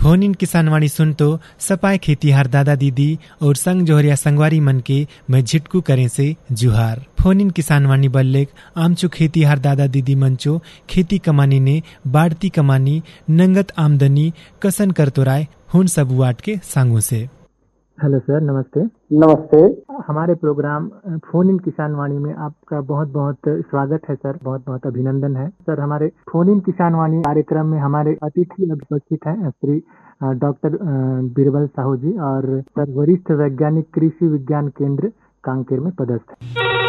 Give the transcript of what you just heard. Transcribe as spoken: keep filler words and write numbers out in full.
Phone in Kisanvani सुन तो सपाए खेतीहार दादा दीदी और संग जोहरिया संगवारी मन के मैं झिटकू करे से जुहार। फोन इन किसानवाणी बल्लेक आमचो खेतीहार दादा दीदी मंचो खेती कमानी ने बाढ़ती कमानी नंगत आमदनी कसन कर तो राय हुन सब वाट के सांगू से। हेलो सर, नमस्ते। नमस्ते। हमारे प्रोग्राम फोन इन किसानवाणी में आपका बहुत बहुत स्वागत है सर, बहुत बहुत अभिनंदन है सर। हमारे फोन इन किसानवाणी कार्यक्रम में हमारे अतिथि उपस्थित हैं श्री डॉक्टर बीरबल साहू जी और सर वरिष्ठ वैज्ञानिक कृषि विज्ञान केंद्र कांकेर में पदस्थ है।